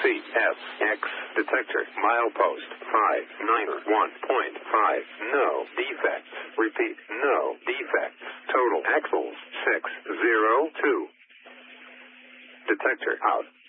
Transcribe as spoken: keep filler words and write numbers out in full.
C S X detector milepost five nine one point five. No defects. Repeat, no defects. Total axles six zero two. Detector out.